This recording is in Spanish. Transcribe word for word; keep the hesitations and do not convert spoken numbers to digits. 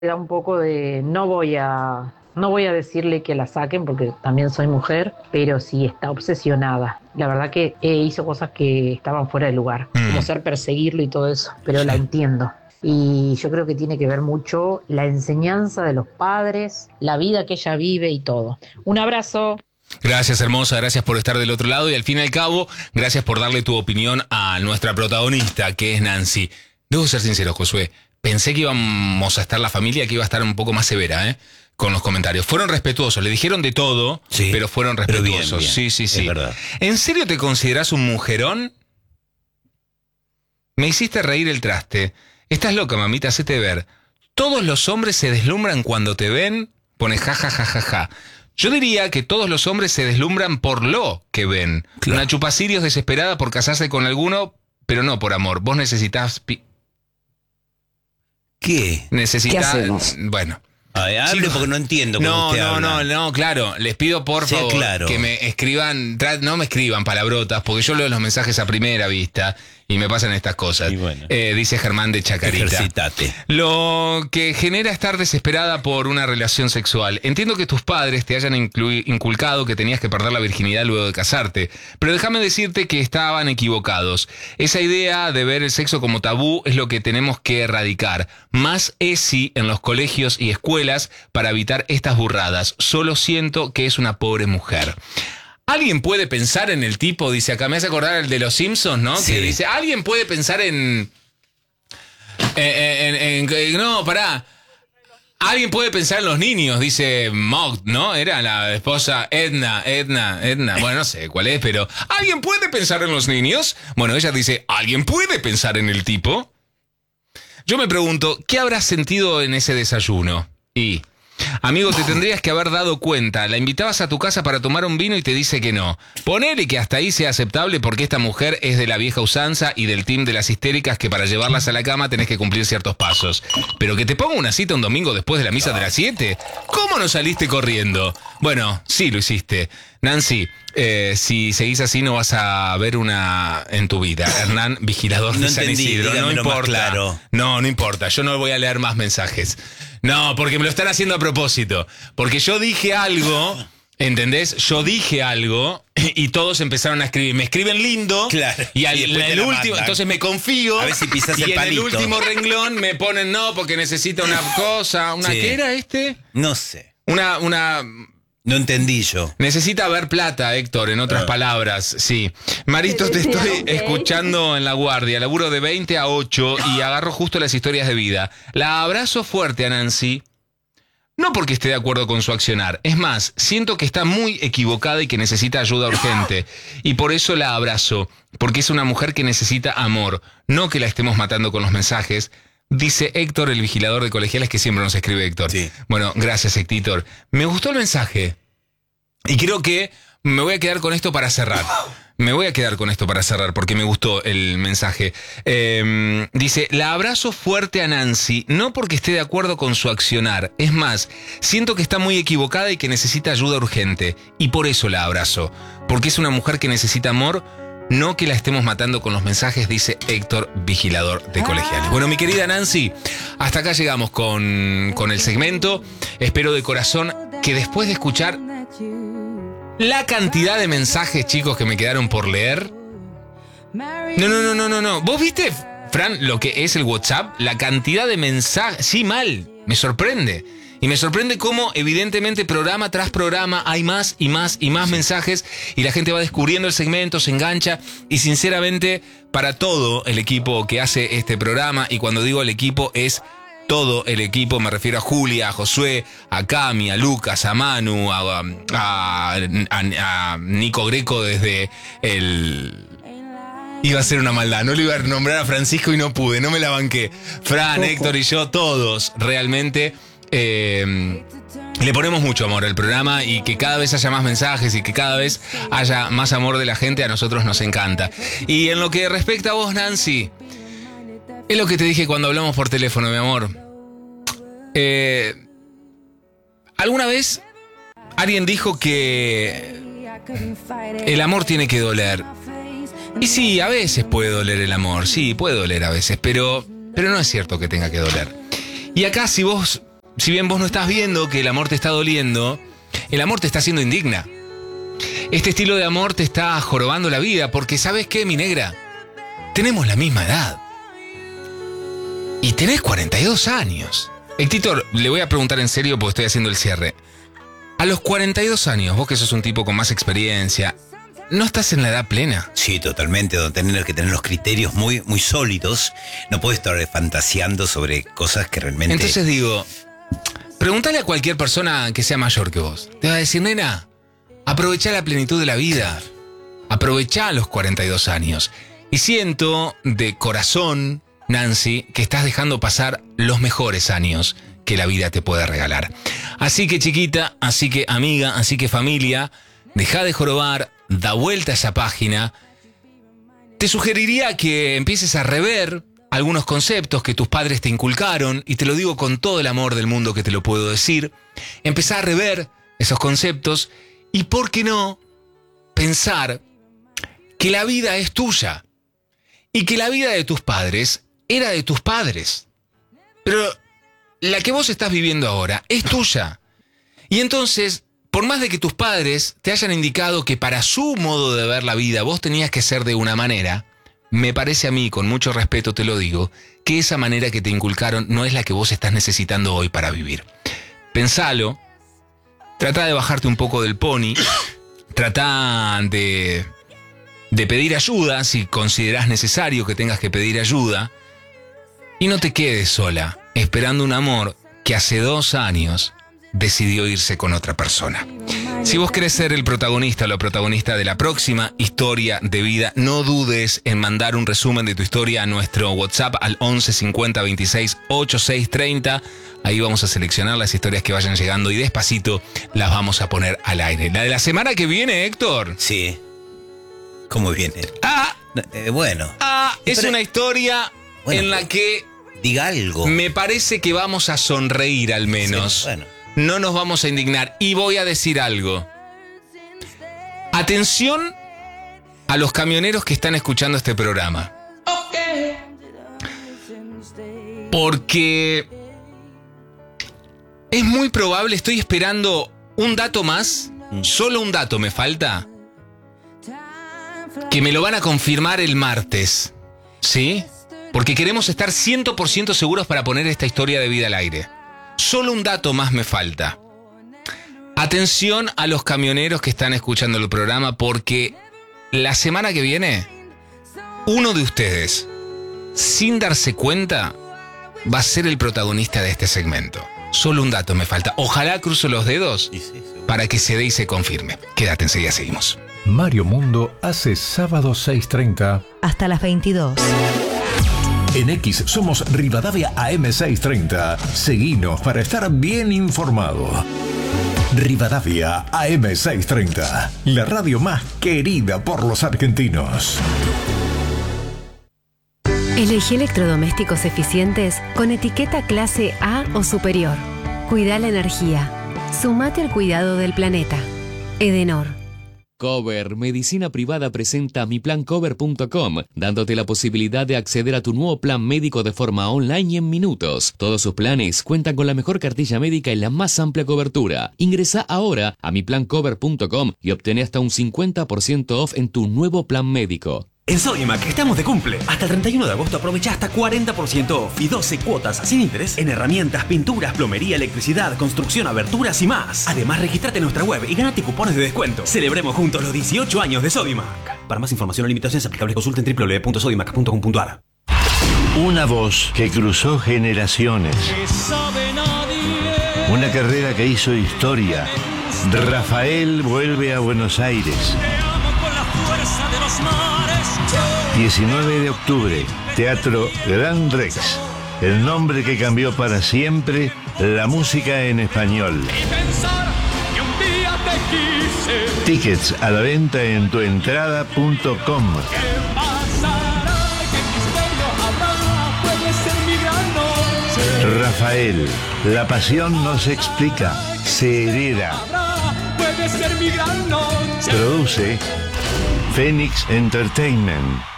da un poco de, no voy a, no voy a decirle que la saquen porque también soy mujer, pero sí está obsesionada. La verdad que eh, hizo cosas que estaban fuera de lugar, Mm. como ser perseguirlo y todo eso, pero la entiendo. Y yo creo que tiene que ver mucho la enseñanza de los padres, la vida que ella vive y todo. Un abrazo. Gracias, hermosa, gracias por estar del otro lado y al fin y al cabo, gracias por darle tu opinión a nuestra protagonista, que es Nancy. Debo ser sincero, Josué, pensé que íbamos a estar la familia, que iba a estar un poco más severa, ¿eh? Con los comentarios. Fueron respetuosos, le dijeron de todo, Sí, pero fueron pero bien, respetuosos. bien, sí, sí, sí. es verdad. ¿En serio te considerás un mujerón? Me hiciste reír el traste. Estás loca, mamita, hacete ver. Todos los hombres se deslumbran cuando te ven, pone ja, ja, ja, ja, ja. Yo diría que todos los hombres se deslumbran por lo que ven. Claro. Una chupacirios desesperada por casarse con alguno, pero no por amor. Vos necesitas... pi- ¿Qué? Necesitas... ¿Qué hacemos? Bueno. Ay, hable Chicos, porque no entiendo cómo No, usted no, habla. no, no, claro. Les pido por Sea favor claro. que me escriban, tra- no me escriban palabrotas, porque yo leo los mensajes a primera vista y me pasan estas cosas. Y bueno. Eh, dice Germán de Chacarita. Ejercitate. Lo que genera estar desesperada por una relación sexual. Entiendo que tus padres te hayan inclu- inculcado que tenías que perder la virginidad luego de casarte, pero déjame decirte que estaban equivocados. Esa idea de ver el sexo como tabú es lo que tenemos que erradicar. Más ESI en los colegios y escuelas para evitar estas burradas. Solo siento que es una pobre mujer. ¿Alguien puede pensar en el tipo? Dice acá, me hace acordar el de los Simpsons, ¿no? Sí. Que dice, ¿alguien puede pensar en... en, en- en- no, pará. ¿Alguien puede pensar en los niños? Dice Mog, ¿no? Era la esposa Edna, Edna, Edna. Bueno, no sé cuál es, pero... ¿Alguien puede pensar en los niños? Bueno, ella dice, ¿alguien puede pensar en el tipo? Yo me pregunto, ¿qué habrás sentido en ese desayuno? Y... amigo, te tendrías que haber dado cuenta. La invitabas a tu casa para tomar un vino y te dice que no. Ponele que hasta ahí sea aceptable porque esta mujer es de la vieja usanza y del team de las histéricas que para llevarlas a la cama tenés que cumplir ciertos pasos. Pero que te ponga una cita un domingo después de la misa de las siete. ¿Cómo no saliste corriendo? Bueno, sí lo hiciste. Nancy, eh, si seguís así no vas a ver una en tu vida. Hernán, vigilador No de San entendí, Isidro. No dígamelo más importa. claro. No, no importa. Yo no voy a leer más mensajes. No, porque me lo están haciendo a propósito. Porque yo dije algo, ¿entendés? Yo dije algo y todos empezaron a escribir. Me escriben lindo. Claro. Y al Y después te el la último, mandan. entonces me confío. A ver si pisás y el en palito. el último renglón me ponen no, porque necesita una cosa. ¿Una Sí. qué era este? No sé. Una, una. No entendí yo. Necesita ver plata, Héctor, en otras Ah. palabras, sí. Marito, te estoy escuchando en La Guardia, laburo de veinte a ocho y agarro justo las historias de vida. La abrazo fuerte a Nancy, no porque esté de acuerdo con su accionar. Es más, siento que está muy equivocada y que necesita ayuda urgente. Y por eso la abrazo, porque es una mujer que necesita amor, no que la estemos matando con los mensajes. Dice Héctor, el vigilador de colegiales, que siempre nos escribe Héctor. Sí. Bueno, gracias, Héctor. Me gustó el mensaje. Y creo que me voy a quedar con esto para cerrar. Me voy a quedar con esto para cerrar porque me gustó el mensaje. Eh, dice, la abrazo fuerte a Nancy, no porque esté de acuerdo con su accionar. Es más, siento que está muy equivocada y que necesita ayuda urgente. Y por eso la abrazo. Porque es una mujer que necesita amor, no que la estemos matando con los mensajes, dice Héctor, vigilador de colegiales. Bueno, mi querida Nancy, hasta acá llegamos con, con el segmento. Espero de corazón que después de escuchar la cantidad de mensajes, chicos, que me quedaron por leer. No, no, no, no, no, no. ¿Vos viste, Fran, lo que es el WhatsApp? La cantidad de mensajes. Sí, mal. Me sorprende. Y me sorprende cómo, evidentemente, programa tras programa hay más y más y más mensajes y la gente va descubriendo el segmento, se engancha y sinceramente, para todo el equipo que hace este programa, y cuando digo el equipo es todo el equipo, me refiero a Julia, a Josué, a Cami, a Lucas, a Manu, a, a, a, a Nico Greco desde el... Iba a ser una maldad, no le iba a nombrar a Francisco y no pude, no me la banqué. Fran, Héctor y yo, todos realmente... Eh, le ponemos mucho amor al programa y que cada vez haya más mensajes y que cada vez haya más amor de la gente, a nosotros nos encanta. Y en lo que respecta a vos, Nancy, es lo que te dije cuando hablamos por teléfono, mi amor. Eh, ¿Alguna vez alguien dijo que el amor tiene que doler? Y sí, a veces puede doler el amor, sí, puede doler a veces, pero, pero no es cierto que tenga que doler. Y acá si vos si bien vos no estás viendo que el amor te está doliendo, el amor te está haciendo indigna. Este estilo de amor te está jorobando la vida, porque ¿sabes qué, mi negra? Tenemos la misma edad. Y tenés cuarenta y dos años. Héctor, le voy a preguntar en serio porque estoy haciendo el cierre. A los cuarenta y dos años, vos que sos un tipo con más experiencia, ¿no estás en la edad plena? Sí, totalmente, donde tener que tener los criterios muy, muy sólidos. No puedes estar fantaseando sobre cosas que realmente... Entonces digo, pregúntale a cualquier persona que sea mayor que vos. Te va a decir, nena, aprovechá la plenitud de la vida. Aprovechá los cuarenta y dos años. Y siento de corazón, Nancy, que estás dejando pasar los mejores años que la vida te puede regalar. Así que chiquita, así que amiga, así que familia, deja de jorobar, da vuelta a esa página. Te sugeriría que empieces a rever algunos conceptos que tus padres te inculcaron, y te lo digo con todo el amor del mundo que te lo puedo decir. Empezá a rever esos conceptos y, ¿por qué no?, pensar que la vida es tuya y que la vida de tus padres era de tus padres. Pero la que vos estás viviendo ahora es tuya. Y entonces, por más de que tus padres te hayan indicado que para su modo de ver la vida vos tenías que ser de una manera, me parece a mí, con mucho respeto te lo digo, que esa manera que te inculcaron no es la que vos estás necesitando hoy para vivir. Pensalo, trata de bajarte un poco del pony, trata de, de pedir ayuda si considerás necesario que tengas que pedir ayuda, y no te quedes sola, esperando un amor que hace dos años decidió irse con otra persona. Si vos querés ser el protagonista o la protagonista de la próxima historia de vida, no dudes en mandar un resumen de tu historia a nuestro WhatsApp al once cincuenta veintiséis ochenta y seis treinta. Ahí vamos a seleccionar las historias que vayan llegando y despacito las vamos a poner al aire. La de la semana que viene, Héctor. Sí. ¿Cómo viene? Ah, eh, bueno. Ah, es Pero, una historia bueno, en la que diga algo. me parece que vamos a sonreír al menos. Sí, bueno. No nos vamos a indignar. Y voy a decir algo. Atención a los camioneros que están escuchando este programa. Porque es muy probable, estoy esperando un dato más, solo un dato me falta, que me lo van a confirmar el martes, ¿sí? Porque queremos estar cien por ciento seguros para poner esta historia de vida al aire. Solo un dato más me falta. Atención a los camioneros que están escuchando el programa, porque la semana que viene, uno de ustedes, sin darse cuenta, va a ser el protagonista de este segmento. Solo un dato me falta. Ojalá cruzo los dedos para que se dé y se confirme. Quédate, enseguida seguimos. Mario Mundo hace sábado seis treinta. Hasta las veintidós. En X somos Rivadavia A M seiscientos treinta. Seguinos para estar bien informado. Rivadavia A M seiscientos treinta, la radio más querida por los argentinos. Elegí electrodomésticos eficientes con etiqueta clase A o superior. Cuida la energía. Sumate al cuidado del planeta. Edenor. Cover Medicina Privada presenta mi plan cover punto com, dándote la posibilidad de acceder a tu nuevo plan médico de forma online y en minutos. Todos sus planes cuentan con la mejor cartilla médica y la más amplia cobertura. Ingresa ahora a mi plan cover punto com y obtén hasta un cincuenta por ciento off en tu nuevo plan médico. En Sodimac estamos de cumple. Hasta el treinta y uno de agosto aprovecha hasta cuarenta por ciento off y doce cuotas sin interés en herramientas, pinturas, plomería, electricidad, construcción, aberturas y más. Además, registrate en nuestra web y ganate cupones de descuento. Celebremos juntos los dieciocho años de Sodimac. Para más información o limitaciones aplicables, consulten doble u doble u doble u punto sodimac punto com punto a r. Una voz que cruzó generaciones. Una carrera que hizo historia. Rafael vuelve a Buenos Aires. diecinueve de octubre, Teatro Gran Rex. El nombre que cambió para siempre la música en español. Tickets a la venta en tuentrada punto com. Rafael, la pasión no se explica, se hereda. Produce Phoenix Entertainment.